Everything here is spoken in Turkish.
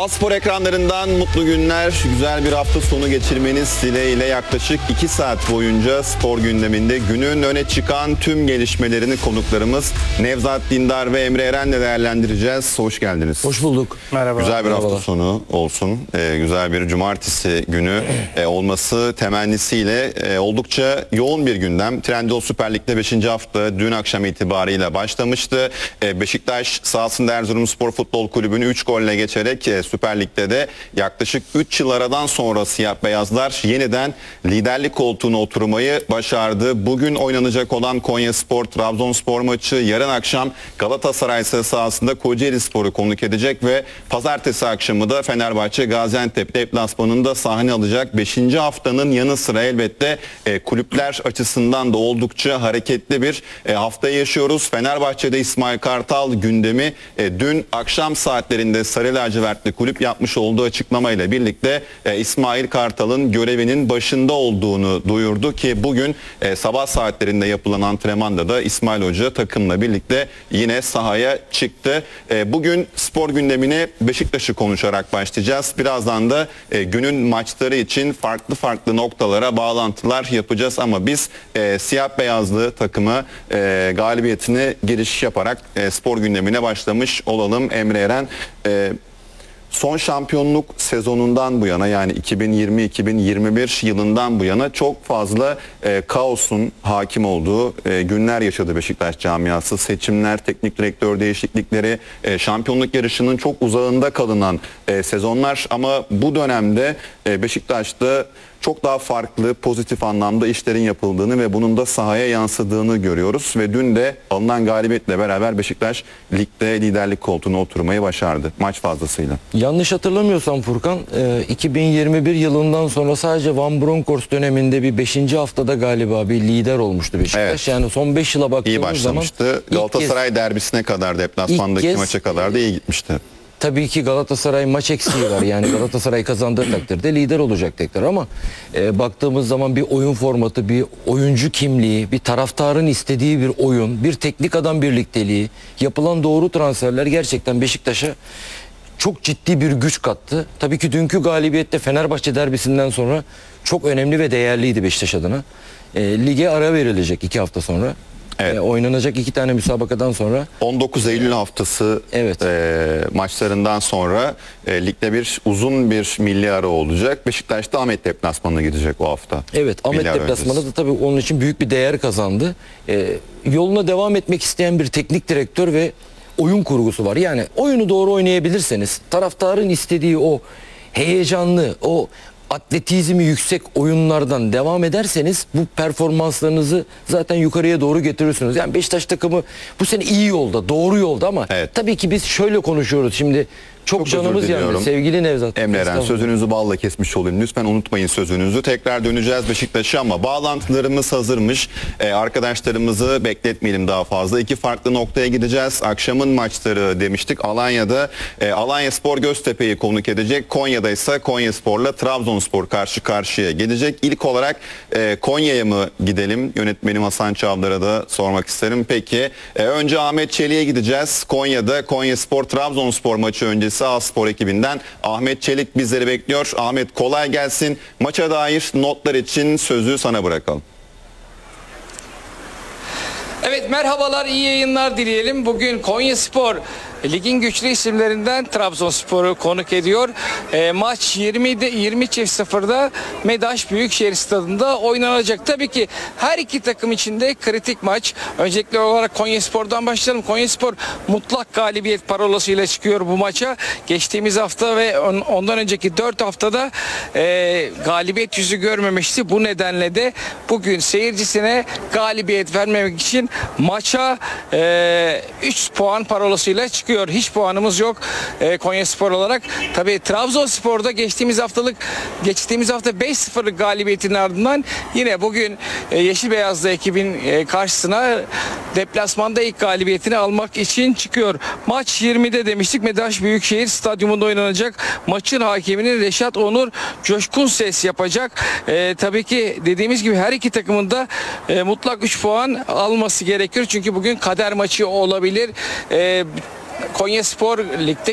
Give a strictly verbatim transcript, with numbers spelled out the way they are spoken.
Aspor ekranlarından mutlu günler, güzel bir hafta sonu geçirmeniz dileğiyle yaklaşık iki saat boyunca spor gündeminde günün öne çıkan tüm gelişmelerini konuklarımız Nevzat Dindar ve Emre Eren'le değerlendireceğiz. Hoş geldiniz. Hoş bulduk. Merhaba. Güzel bir hafta Merhabalar. sonu olsun. Ee, güzel bir cumartesi günü e, olması temennisiyle e, oldukça yoğun bir gündem. Trendyol Süper Lig'de beşinci hafta dün akşam itibariyle başlamıştı. E, Beşiktaş sahasında Erzurumspor Futbol Kulübü'nü üç golle geçerek e, Süper Lig'de de yaklaşık üç yıl aradan sonra siyah beyazlar yeniden liderlik koltuğuna oturmayı başardı. Bugün oynanacak olan Konyaspor Trabzonspor maçı yarın akşam Galatasaray sahasında Kocaelispor'u konuk edecek ve pazartesi akşamı da Fenerbahçe Gaziantep deplasmanında sahne alacak. beşinci haftanın yanı sıra elbette e, kulüpler açısından da oldukça hareketli bir e, haftayı yaşıyoruz. Fenerbahçe'de İsmail Kartal gündemi e, dün akşam saatlerinde Sarı Lacivertli kulüp yapmış olduğu açıklamayla birlikte e, İsmail Kartal'ın görevinin başında olduğunu duyurdu ki bugün e, sabah saatlerinde yapılan antrenmanda da İsmail Hoca takımla birlikte yine sahaya çıktı. E, bugün spor gündemine Beşiktaş'ı konuşarak başlayacağız. Birazdan da e, günün maçları için farklı farklı noktalara bağlantılar yapacağız ama biz e, siyah beyazlı takımı e, galibiyetine giriş yaparak e, spor gündemine başlamış olalım. Emre Eren, e, son şampiyonluk sezonundan bu yana, yani iki bin yirmi iki bin yirmi bir yılından bu yana çok fazla e, kaosun hakim olduğu e, günler yaşadı Beşiktaş camiası. Seçimler, teknik direktör değişiklikleri, e, şampiyonluk yarışının çok uzağında kalınan e, sezonlar ama bu dönemde e, Beşiktaş'ta çok daha farklı, pozitif anlamda işlerin yapıldığını ve bunun da sahaya yansıdığını görüyoruz. Ve dün de alınan galibiyetle beraber Beşiktaş ligde liderlik koltuğuna oturmayı başardı maç fazlasıyla. Yanlış hatırlamıyorsam Furkan, iki bin yirmi bir yılından sonra sadece Van Bronckhorst döneminde bir beşinci haftada galiba bir lider olmuştu Beşiktaş. Evet. Yani son beş yıla baktığımız iyi başlamıştı. zaman Galatasaray kez, derbisine kadar, deplasmandaki kez, maça kadar da iyi gitmişti. Tabii ki Galatasaray maç eksiği var. Yani Galatasaray kazandığı takdirde lider olacak tekrar ama e, baktığımız zaman bir oyun formatı, bir oyuncu kimliği, bir taraftarın istediği bir oyun, bir teknik adam birlikteliği, yapılan doğru transferler gerçekten Beşiktaş'a çok ciddi bir güç kattı. Tabii ki dünkü galibiyette Fenerbahçe derbisinden sonra çok önemli ve değerliydi Beşiktaş adına. E, lige ara verilecek iki hafta sonra. Evet. E, oynanacak iki tane müsabakadan sonra on dokuz Eylül haftası evet. e, maçlarından sonra e, ligde bir uzun bir milli ara olacak. Beşiktaş da Ahmet deplasmanına gidecek o hafta. Evet, Ahmet deplasmanı da tabii onun için büyük bir değer kazandı. E, yoluna devam etmek isteyen bir teknik direktör ve oyun kurgusu var. Yani oyunu doğru oynayabilirseniz, taraftarın istediği o heyecanlı, o atletizmi yüksek oyunlardan devam ederseniz bu performanslarınızı zaten yukarıya doğru getirirsiniz. Yani Beşiktaş takımı bu sene iyi yolda, doğru yolda ama evet. Tabii ki biz şöyle konuşuyoruz şimdi. Çok, çok canımız yandı sevgili Nevzat. Emre Eren, sözünüzü balla kesmiş olayım. Lütfen unutmayın sözünüzü. Tekrar döneceğiz Beşiktaş'a ama bağlantılarımız hazırmış. Ee, arkadaşlarımızı bekletmeyelim daha fazla. İki farklı noktaya gideceğiz. Akşamın maçları demiştik. Alanya'da e, Alanyaspor Göztepe'yi konuk edecek. Konya'da ise Konyaspor'la Trabzonspor karşı karşıya gelecek. İlk olarak e, Konya'ya mı gidelim? Yönetmenim Hasan Çavdar'a da sormak isterim. Peki. E, önce Ahmet Çelik'e gideceğiz. Konya'da Konyaspor Trabzonspor maçı öncesi Aspor ekibinden Ahmet Çelik bizleri bekliyor. Ahmet, kolay gelsin. Maça dair notlar için sözü sana bırakalım. Evet, merhabalar, iyi yayınlar dileyelim. Bugün Konyaspor ligin güçlü isimlerinden Trabzonspor'u konuk ediyor. E, maç yirmide yirmi sıfırda Medaş Büyükşehir Stadı'nda oynanacak. Tabii ki her iki takım için de kritik maç. Öncelikli olarak Konyaspor'dan başlayalım. Konyaspor mutlak galibiyet parolasıyla çıkıyor bu maça. Geçtiğimiz hafta ve on, ondan önceki dört haftada e, galibiyet yüzü görmemişti. Bu nedenle de bugün seyircisine galibiyet vermemek için maça e, üç puan parolasıyla çıkıyor. Hiç puanımız yok e, Konyaspor olarak. Tabii Trabzonspor'da geçtiğimiz haftalık geçtiğimiz hafta beş sıfırlık galibiyetin ardından yine bugün e, Yeşil Beyazlı ekibin e, karşısına deplasmanda ilk galibiyetini almak için çıkıyor. Maç yirmide demiştik. Medaş Büyükşehir Stadyumunda oynanacak. Maçın hakeminin Reşat Onur coşkun ses yapacak. E, tabii ki dediğimiz gibi her iki takımın da e, mutlak üç puan alması gerekiyor. Çünkü bugün kader maçı olabilir. E, Konyaspor ligde